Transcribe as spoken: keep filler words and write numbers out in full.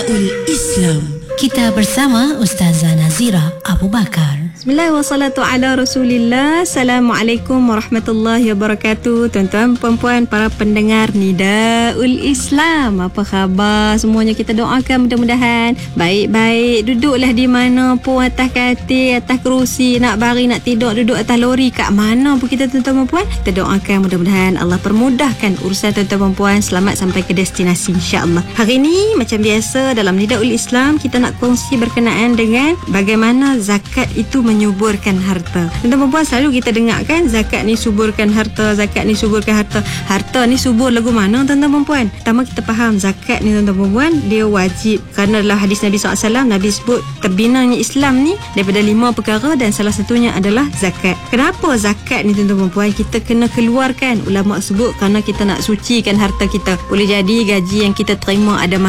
Nidaul Islam. Kita bersama Ustazah Nazira Abu Bakar. Bismillahirrahmanirrahim. Ala Rasulillah. Assalamualaikum warahmatullahi wabarakatuh. Tuan-tuan, puan-puan, para pendengar Nidaul Islam, apa khabar semuanya? Kita doakan mudah-mudahan baik-baik. Duduklah di mana pun, atas katil, atas kerusi, nak baring, nak tidur, duduk atas lori, kat mana pun kita, tuan-tuan puan, kita doakan mudah-mudahan Allah permudahkan urusan tuan-tuan puan, selamat sampai ke destinasi insya-Allah. Hari ini macam biasa dalam Nidaul Islam, kita nak kongsi berkenaan dengan bagaimana zakat itu menyuburkan harta. Tuan-tuan puan, selalu kita dengar kan, zakat ni suburkan harta, zakat ni suburkan harta. Harta ni subur lagu mana, tuan-tuan puan? Pertama kita faham zakat ni, tuan-tuan puan, dia wajib. Kerana dalam hadis Nabi sallallahu alaihi wasallam, Nabi sebut terbinanya Islam ni daripada lima perkara dan salah satunya adalah zakat. Kenapa zakat ni, tuan-tuan puan, kita kena keluarkan? Ulama sebut kerana kita nak sucikan harta kita. Boleh jadi gaji yang kita terima ada